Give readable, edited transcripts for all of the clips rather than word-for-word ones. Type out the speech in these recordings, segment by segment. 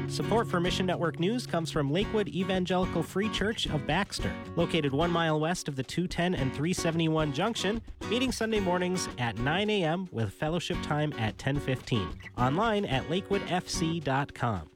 Support for Mission Network News comes from Lakewood Evangelical Free Church of Baxter, located 1 mile west of the 210 and 371 junction, meeting Sunday mornings at 9 a.m. with fellowship time at 10:15. Online at lakewoodfc.com.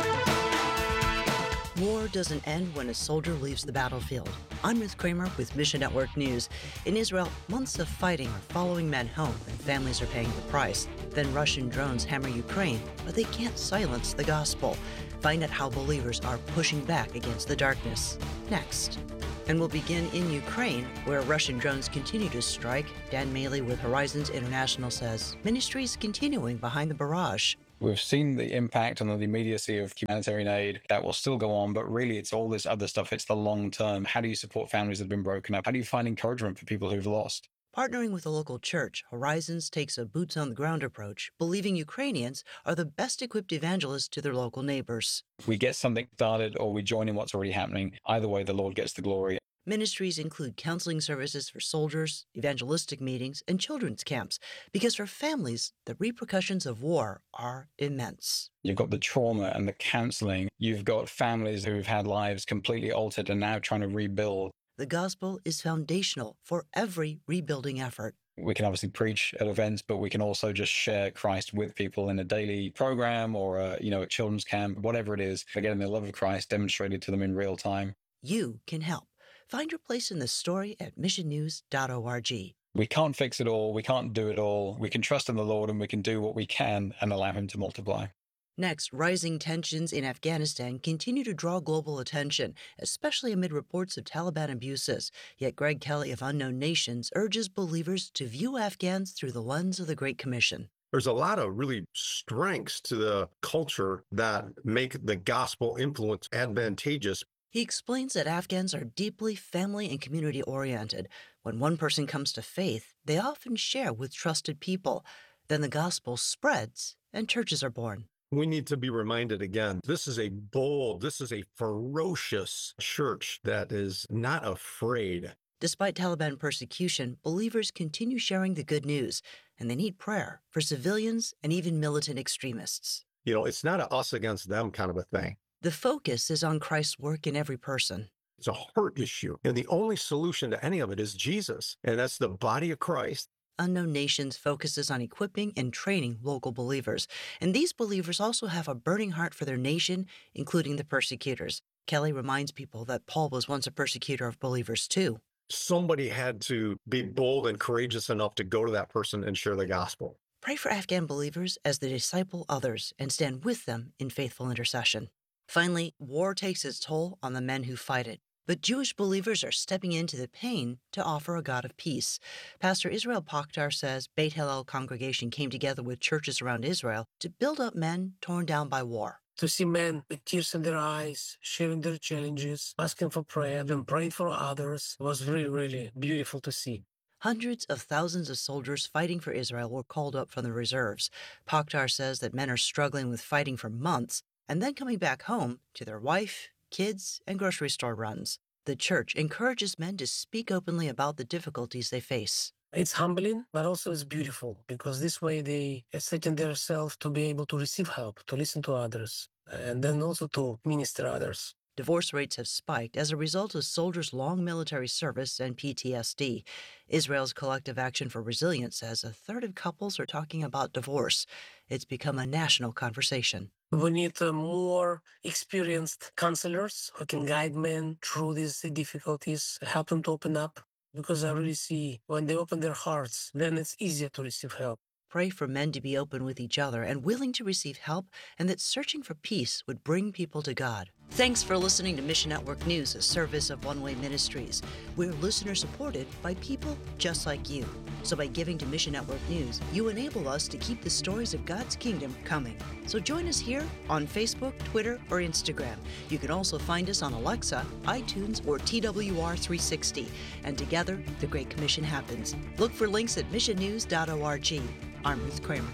War doesn't end when a soldier leaves the battlefield. I'm Ruth Kramer with Mission Network News. In Israel, months of fighting are following men home, and families are paying the price. Then Russian drones hammer Ukraine, but they can't silence the gospel. Find out how believers are pushing back against the darkness. Next. And we'll begin in Ukraine, where Russian drones continue to strike. Dan Maley with Horizons International says ministry is continuing behind the barrage. We've seen the impact on the immediacy of humanitarian aid. That will still go on, but really it's all this other stuff. It's the long term. How do you support families that have been broken up? How do you find encouragement for people who've lost? Partnering with a local church, Horizons takes a boots-on-the-ground approach, believing Ukrainians are the best-equipped evangelists to their local neighbors. We get something started or we join in what's already happening. Either way, the Lord gets the glory. Ministries include counseling services for soldiers, evangelistic meetings, and children's camps, because for families, the repercussions of war are immense. You've got the trauma and the counseling. You've got families who've had lives completely altered and now trying to rebuild. The gospel is foundational for every rebuilding effort. We can obviously preach at events, but we can also just share Christ with people in a daily program or a children's camp, whatever it is. They're getting the love of Christ demonstrated to them in real time. You can help. Find your place in the story at missionnews.org. We can't fix it all. We can't do it all. We can trust in the Lord and we can do what we can and allow him to multiply. Next, rising tensions in Afghanistan continue to draw global attention, especially amid reports of Taliban abuses. Yet Greg Kelly of Unknown Nations urges believers to view Afghans through the lens of the Great Commission. There's a lot of really strengths to the culture that make the gospel influence advantageous. He explains that Afghans are deeply family and community-oriented. When one person comes to faith, they often share with trusted people. Then the gospel spreads and churches are born. We need to be reminded again, this is a bold, this is a ferocious church that is not afraid. Despite Taliban persecution, believers continue sharing the good news, and they need prayer for civilians and even militant extremists. It's not a us against them kind of a thing. The focus is on Christ's work in every person. It's a heart issue, and the only solution to any of it is Jesus, and that's the body of Christ. Unknown Nations focuses on equipping and training local believers, and these believers also have a burning heart for their nation, including the persecutors. Kelly reminds people that Paul was once a persecutor of believers too. Somebody had to be bold and courageous enough to go to that person and share the gospel. Pray for Afghan believers as they disciple others and stand with them in faithful intercession. Finally, war takes its toll on the men who fight it, but Jewish believers are stepping into the pain to offer a God of peace. Pastor Israel Pokhtar says Beit Hillel congregation came together with churches around Israel to build up men torn down by war. To see men with tears in their eyes, sharing their challenges, asking for prayer, and praying for others was really, really beautiful to see. Hundreds of thousands of soldiers fighting for Israel were called up from the reserves. Pokhtar says that men are struggling with fighting for months and then coming back home to their wife, kids, and grocery store runs. The church encourages men to speak openly about the difficulties they face. It's humbling, but also it's beautiful, because this way they set in themselves to be able to receive help, to listen to others, and then also to minister to others. Divorce rates have spiked as a result of soldiers' long military service and PTSD. Israel's Collective Action for Resilience says a third of couples are talking about divorce. It's become a national conversation. We need more experienced counselors who can guide men through these difficulties, help them to open up, because I really see when they open their hearts, then it's easier to receive help. Pray for men to be open with each other and willing to receive help, and that searching for peace would bring people to God. Thanks for listening to Mission Network News, a service of One Way Ministries. We're listener-supported by people just like you. So by giving to Mission Network News, you enable us to keep the stories of God's kingdom coming. So join us here on Facebook, Twitter, or Instagram. You can also find us on Alexa, iTunes, or TWR360. And together, the Great Commission happens. Look for links at missionnews.org. I'm Ruth Kramer.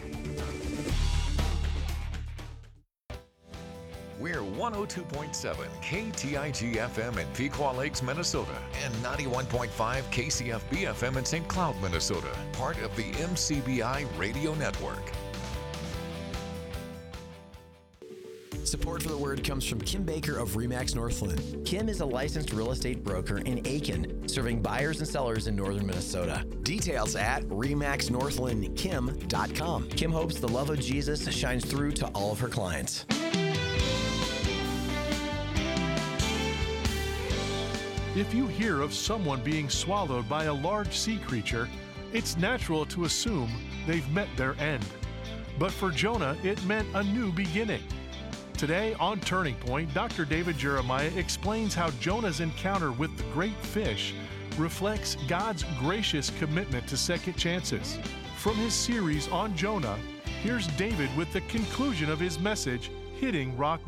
We're 102.7 KTIG FM in Pequot Lakes, Minnesota, and 91.5 KCFB FM in St. Cloud, Minnesota, part of the MCBI Radio Network. Support for the Word comes from Kim Baker of RE/MAX Northland. Kim is a licensed real estate broker in Aiken, serving buyers and sellers in northern Minnesota. Details at remaxnorthlandkim.com. Kim hopes the love of Jesus shines through to all of her clients. If you hear of someone being swallowed by a large sea creature, it's natural to assume they've met their end. But for Jonah, it meant a new beginning. Today on Turning Point, Dr. David Jeremiah explains how Jonah's encounter with the great fish reflects God's gracious commitment to second chances. From his series on Jonah, here's David with the conclusion of his message, Hitting Rock